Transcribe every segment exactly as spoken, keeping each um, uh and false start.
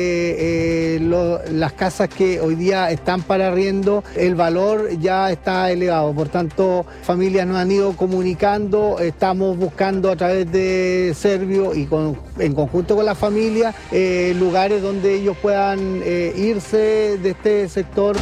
Eh, eh, lo, las casas que hoy día están para arriendo, el valor ya está elevado, por tanto familias nos han ido comunicando, estamos buscando a través de Servio y con, en conjunto con la familia eh, lugares donde ellos puedan eh, irse de este sector.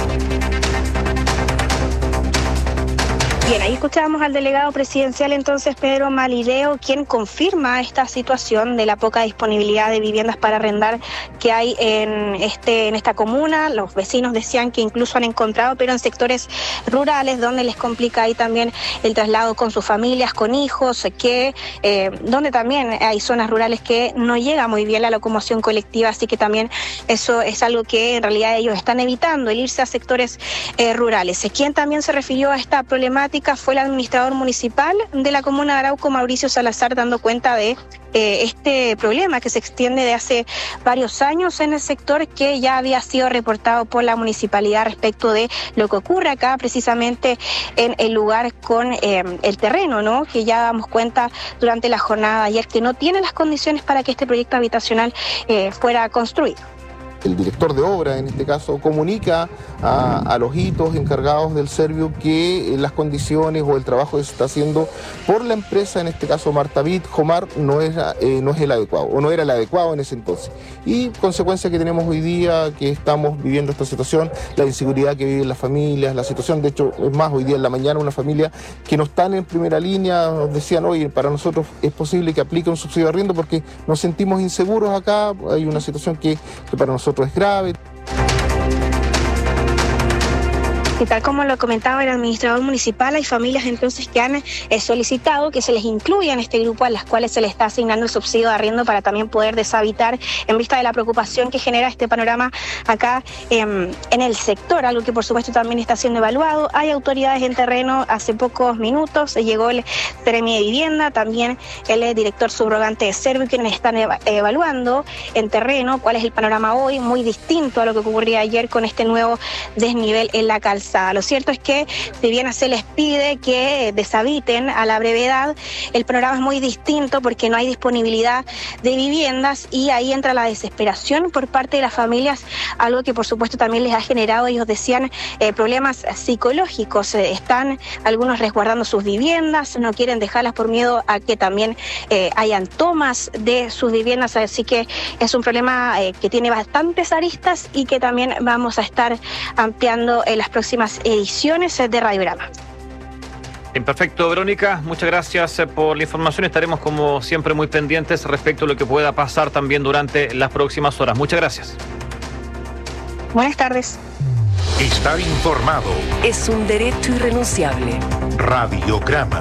Bien, ahí escuchábamos al delegado presidencial entonces Pedro Malireo, quien confirma esta situación de la poca disponibilidad de viviendas para arrendar que hay en este en esta comuna. Los vecinos decían que incluso han encontrado, pero en sectores rurales donde les complica ahí también el traslado con sus familias, con hijos, que eh, donde también hay zonas rurales que no llega muy bien la locomoción colectiva, así que también eso es algo que en realidad ellos están evitando, el irse a sectores eh, rurales. Quien también se refirió a esta problemática fue el administrador municipal de la comuna de Arauco, Mauricio Salazar, dando cuenta de eh, este problema que se extiende de hace varios años en el sector, que ya había sido reportado por la municipalidad respecto de lo que ocurre acá precisamente en el lugar con eh, el terreno, ¿no? Que ya damos cuenta durante la jornada de ayer que no tiene las condiciones para que este proyecto habitacional eh, fuera construido. El director de obra, en este caso, comunica a, a los hitos encargados del Servio que las condiciones o el trabajo que se está haciendo por la empresa, en este caso Martavit, Jomar, no es, eh, no es el adecuado, o no era el adecuado en ese entonces. Y consecuencia que tenemos hoy día, que estamos viviendo esta situación, la inseguridad que viven las familias, la situación, de hecho, es más, hoy día en la mañana una familia que no están en primera línea, nos decían, oye, para nosotros es posible que aplique un subsidio de arriendo porque nos sentimos inseguros acá, hay una situación que, que para nosotros es grave. Y tal como lo comentaba el administrador municipal, hay familias entonces que han eh, solicitado que se les incluya en este grupo a las cuales se les está asignando el subsidio de arriendo para también poder deshabitar en vista de la preocupación que genera este panorama acá eh, en el sector, algo que por supuesto también está siendo evaluado. Hay autoridades en terreno, hace pocos minutos llegó el Seremi de Vivienda, también el director subrogante de Servio, quienes están eva- evaluando en terreno cuál es el panorama hoy, muy distinto a lo que ocurría ayer con este nuevo desnivel en la calzada. Lo cierto es que, si bien se les pide que deshabiten a la brevedad, el panorama es muy distinto porque no hay disponibilidad de viviendas y ahí entra la desesperación por parte de las familias, algo que por supuesto también les ha generado, ellos decían, eh, problemas psicológicos. Eh, están algunos resguardando sus viviendas, no quieren dejarlas por miedo a que también eh, hayan tomas de sus viviendas, así que es un problema eh, que tiene bastantes aristas y que también vamos a estar ampliando en las próximas ediciones de Radiograma. Bien, perfecto, Verónica, muchas gracias por la información. Estaremos como siempre muy pendientes respecto a lo que pueda pasar también durante las próximas horas. Muchas gracias. Buenas tardes. Estar informado es un derecho irrenunciable. Radiograma.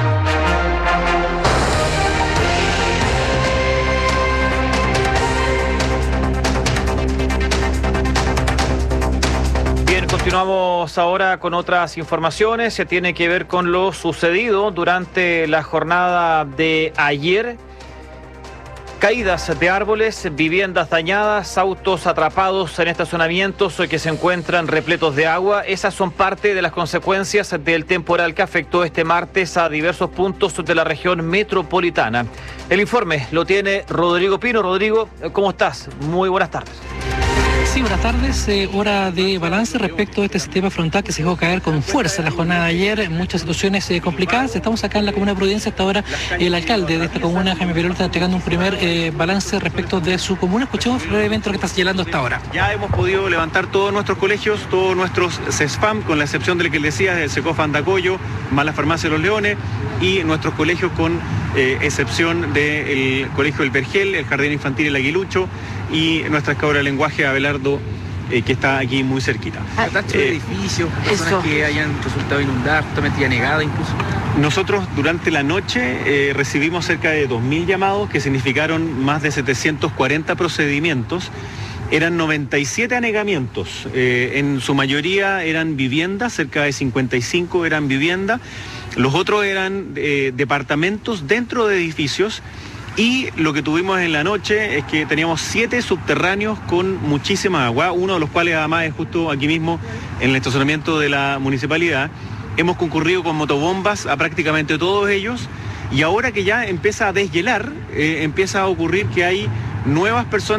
Continuamos ahora con otras informaciones. Se tiene que ver con lo sucedido durante la jornada de ayer. Caídas de árboles, viviendas dañadas, autos atrapados en estacionamientos que se encuentran repletos de agua. Esas son parte de las consecuencias del temporal que afectó este martes a diversos puntos de la región metropolitana. El informe lo tiene Rodrigo Pino. Rodrigo, ¿cómo estás? Muy buenas tardes. Sí, buenas tardes. Eh, hora de balance respecto a este sistema frontal que se dejó caer con fuerza en la jornada de ayer. En muchas situaciones eh, complicadas. Estamos acá en la comuna de Providencia. Hasta ahora el alcalde de esta comuna, Jaime Perol, está entregando un primer eh, balance respecto de su comuna. Escuchemos brevemente lo que está señalando hasta ahora. Ya hemos podido levantar todos nuestros colegios, todos nuestros CESFAM, con la excepción del que le decía, el SECOF Andacoyo, más la Farmacia de los Leones, y nuestros colegios con eh, excepción del Colegio del Vergel, el Jardín Infantil El Aguilucho y nuestra escuela de lenguaje Abelardo, eh, que está aquí muy cerquita. ¿Atacho de edificios, personas eso. que hayan resultado inundadas, totalmente anegadas incluso? Nosotros durante la noche eh, recibimos cerca de dos mil llamados que significaron más de setecientos cuarenta procedimientos. Eran noventa y siete anegamientos, eh, en su mayoría eran viviendas, cerca de cincuenta y cinco eran viviendas, los otros eran eh, departamentos dentro de edificios. Y lo que tuvimos en la noche es que teníamos siete subterráneos con muchísima agua, uno de los cuales además es justo aquí mismo en el estacionamiento de la municipalidad. Hemos concurrido con motobombas a prácticamente todos ellos y ahora que ya empieza a deshielar, eh, empieza a ocurrir que hay nuevas personas